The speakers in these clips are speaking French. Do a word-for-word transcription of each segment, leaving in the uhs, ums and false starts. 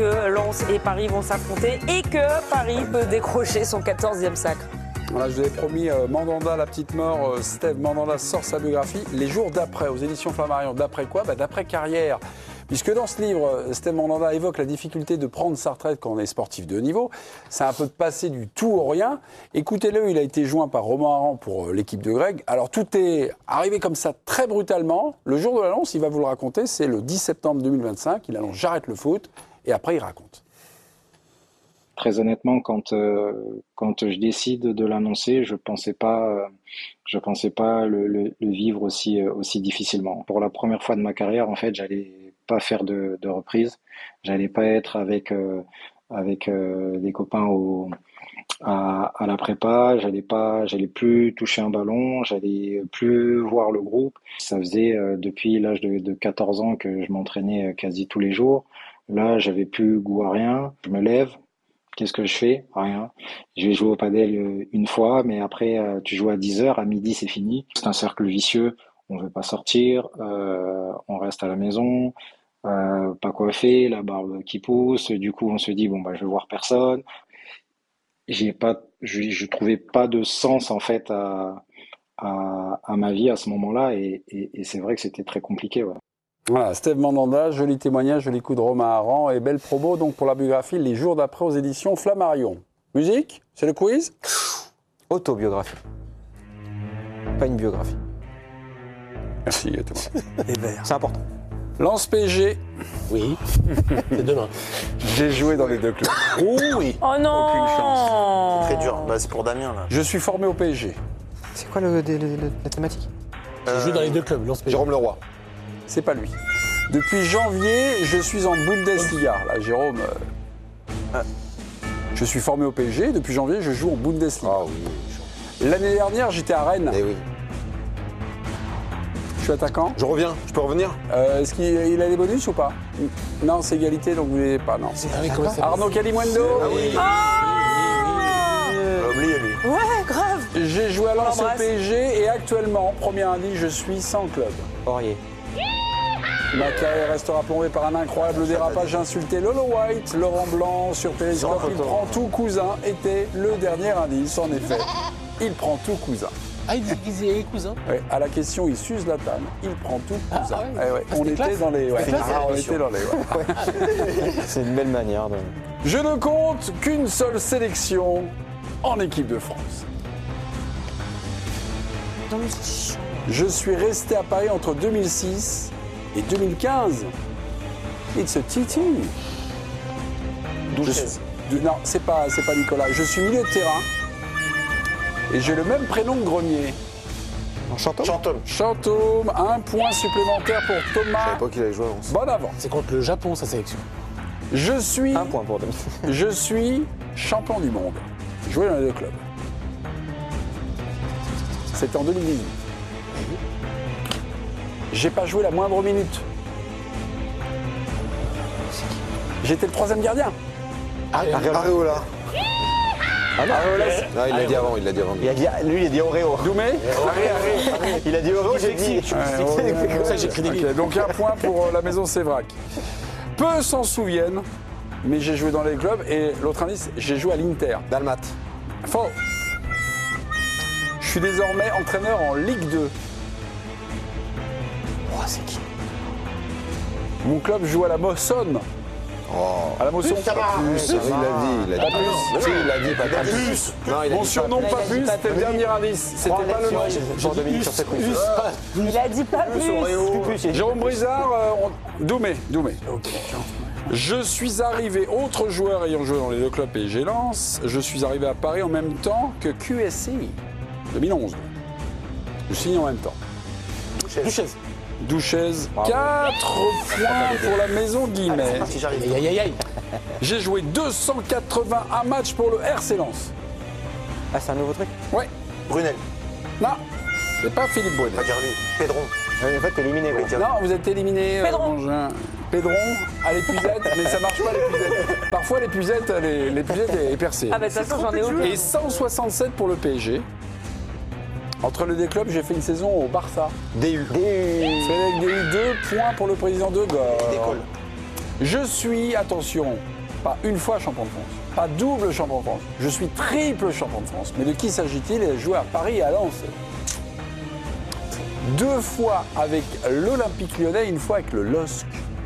que Lens et Paris vont s'affronter et que Paris peut décrocher son quatorzième sacre. Voilà, je vous avais promis euh, Mandanda, la petite mort. Euh, Steve Mandanda sort sa biographie. Les jours d'après, aux éditions Flammarion. D'après quoi? bah, D'après carrière. Puisque dans ce livre, Steve Mandanda évoque la difficulté de prendre sa retraite quand on est sportif de haut niveau. C'est un peu de passer du tout au rien. Écoutez-le, il a été joint par Romain Aran pour euh, l'équipe de Greg. Alors tout est arrivé comme ça très brutalement. Le jour de l'annonce, il va vous le raconter, c'est le dix septembre deux mille vingt-cinq. Il annonce « J'arrête le foot » et après il raconte. Très honnêtement, quand euh, quand je décide de l'annoncer, je pensais pas, euh, je pensais pas le, le, le vivre aussi euh, aussi difficilement. Pour la première fois de ma carrière, en fait, j'allais pas faire de, de reprise, j'allais pas être avec euh, avec euh, des copains au à, à la prépa, j'allais pas, j'allais plus toucher un ballon, j'allais plus voir le groupe. Ça faisait euh, depuis l'âge de, de quatorze ans que je m'entraînais quasi tous les jours. Là, j'avais plus goût à rien. Je me lève. Qu'est-ce que je fais? Rien. Je vais jouer au padel une fois, mais après, euh, tu joues à dix heures, à midi, c'est fini. C'est un cercle vicieux. On veut pas sortir, euh, on reste à la maison, euh, pas coiffé, la barbe qui pousse. Du coup, on se dit, bon, bah, je vais voir personne. J'ai pas, je, je trouvais pas de sens, en fait, à, à, à ma vie à ce moment-là, et, et, et c'est vrai que c'était très compliqué, ouais. Voilà, Steve Mandanda, joli témoignage, joli coup de Romain Aran et belle promo donc pour la biographie Les jours d'après aux éditions Flammarion. Musique, c'est le quiz? Autobiographie. Pas une biographie. Merci à toi. Les verts. C'est important. Lens P S G. Oui, c'est demain. J'ai joué dans les deux clubs. Oh oui. Oh non! Aucune chance. Très dur. Bah, c'est pour Damien, là. Je suis formé au P S G. C'est quoi le, le- le- la thématique? J'ai joué dans les deux clubs, Lens P S G. Jérôme Leroy. C'est pas lui. Depuis janvier, je suis en Bundesliga. Là, Jérôme. euh, Je suis formé au P S G. Depuis janvier, je joue en Bundesliga. Ah oui. L'année dernière, j'étais à Rennes. Eh oui. Je suis attaquant. Je reviens, je peux revenir? Euh, Est-ce qu'il il a des bonus ou pas? Non, c'est égalité, donc vous n'avez pas. Non. Ah oui, comment ça s'appelle? Arnaud Calimundo. Ah oui. On l'a oublié, lui. Ouais, grave! J'ai joué à Lens au l'embrasse. P S G et actuellement, premier indice, je suis sans club. Aurier. Ma carrière restera plombée par un incroyable dérapage. J'ai insulté Lolo White, Laurent Blanc sur Périscope. Il prend tout cousin était le dernier indice, en effet. Il prend tout cousin. Ah, il dit qu'ils étaient cousins. Ouais, à la question, il s'use la table. Il prend tout cousin. Ah ouais. Eh ouais, Ah, on c'était était classe. dans les. Ouais. C'était classe, Ah, on l'émission. était dans les. Ouais. C'est une belle manière de. Je ne compte qu'une seule sélection en équipe de France. Je suis resté à Paris entre deux mille six et deux mille quinze. It's a titi. Je suis- de- Non, c'est pas, c'est pas Nicolas. Je suis milieu de terrain et j'ai le même prénom que Grenier. En chantant. Chantôme. Chantôme, un point supplémentaire pour Je Thomas. savais pas qu'il allait jouer à Lens. Bonne avance. C'est contre le Japon, sa sélection. Je suis, Un point pour Demi. je suis champion du monde. Joué dans les deux clubs. C'était en deux mille dix-huit. J'ai pas joué la moindre minute. J'étais le troisième gardien. Areola. Ah non, Non, il l'a dit avant, il l'a dit avant. il a dit, lui, il a dit Oreo. Doumé. Il a dit Oreo, j'ai dit. Ouais, ouais, C'est comme ça que j'ai écrit des Ok, livres. donc un point pour euh, la maison Sévrac. Peu s'en souviennent, mais j'ai joué dans les clubs et l'autre indice, j'ai joué à l'Inter. Dalmat. Faux. Je suis désormais entraîneur en Ligue deux. Oh, c'est qui? Mon club joue à la Mossonne. Oh. À la Mossonne. Ah, il l'a dit, il l'a dit. Si, il l'a dit, pas Pas plus. plus. Non, il a Mon dit surnom Là, il pas a dit plus, pas c'était le plus. dernier indice. C'était pas le nom. J'ai deux minutes sur cette quiz. Il a dit pas plus! Jérôme Brizard, euh, on- Doumé, Doumé. Je suis arrivé, autre joueur ayant joué dans les deux clubs P S G Lens, je suis arrivé à Paris en même temps que Q S C, deux mille onze. Je signe en même temps. Duchesse. Douchez, quatre points pour la maison Guimet. Si j'arrive. Aïe, aïe, aïe, aïe. J'ai joué deux cent quatre-vingt-un matchs pour le R C Lens. Ah, c'est un nouveau truc? Ouais, Brunel. non, c'est pas Philippe Bonnet. Pas dire lui. Pédron. En fait, t'es éliminé, gros. Non, vous êtes éliminé. euh, Pédron. Mangin. Pédron à l'épuisette, mais ça marche pas l'épuisette. Parfois l'épuisette, les- l'épuisette est percée. Ah bah de toute façon, j'en ai aucun. Et cent soixante-sept pour le P S G. Entre les deux clubs, j'ai fait une saison au Barça. D U. Frédéric Déhu, deux points pour le président de Gaulle. Décolle. Je suis, attention, pas une fois champion de France, pas double champion de France, je suis triple champion de France. Mais de qui s'agit-il? Il a joué à Paris et à Lens. Deux fois avec l'Olympique Lyonnais, une fois avec le L O S C.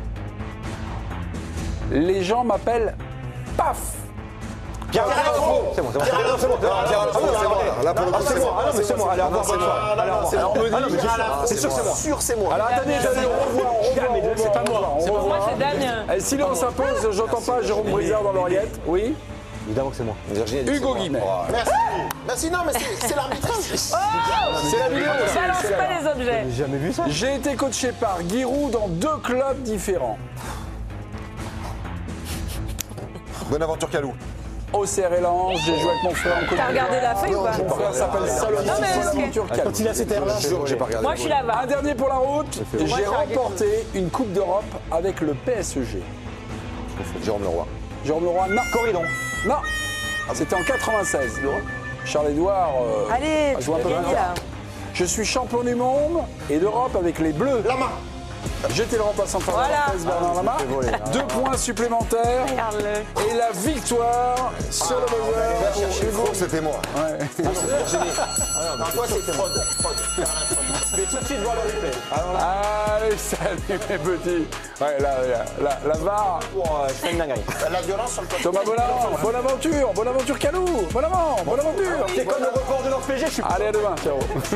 Les gens m'appellent Paf. Pierre Alain, c'est bon, c'est bon. C'est bon, c'est bon. Là, pour le coup, c'est moi. Ah non, mais c'est moi. Allez, au revoir, bonne soirée. Allez, au revoir. On me Ah non, mais dit, c'est sûr, c'est moi. sûr, c'est moi. Alors attendez, attendez, on revoit, on revoit, on revoit, c'est pas moi, on c'est pas revoit. Moi, c'est Damien. Eh, silence s'impose, j'entends pas Jérôme Brizard dans l'oreillette. Oui. Évidemment que c'est moi. Virginie a dit Hugo c'est moi. Guimet. Oh, Merci. Merci, non, mais c'est c'est l'arbitrage. C'est la vidéo. Balance pas les objets. J'ai jamais vu ça. J'ai été coaché par Giroud dans deux clubs différents. Bonaventure Calou. Au C R et Lens, j'ai joué avec mon frère en Côte T'as regardé la feuille ou pas? Mon frère s'appelle Salomon Non, mais ok. Bonaventure Calou. Quand il a cette air-là. Je jure que j'ai pas regardé. Moi, je suis là-bas. Un dernier pour la route, j'ai Moi, je suis remporté une Coupe d'Europe avec le P S G. Jérôme Leroy. Jérôme Leroy, non. Corridon. Non, c'était en quatre-vingt-seize. Charles-Édouard euh, Allez, a tu joué un peux peu gagner plus là. tard. Je suis champion du monde et d'Europe avec les Bleus. Lama. J'étais le remplaçant de Voilà. Bernard Lama. Deux points supplémentaires Regarde-le. et la victoire sur le buzzer. Je crois que c'était moi. Ouais. Non, toi, c'est fraude. Fraude. Je vais tout de suite voir le replay. Allez, salut mes petits. Ouais, là, la, la, la V A R. Pour, euh, je fais une dinguerie. La violence sur le côté. Thomas Bonavent, bonne aventure, bonne aventure Calou, bonne aventure, bonne aventure. C'est comme le record de l'Or P G, je suis Allez, à demain, ciao.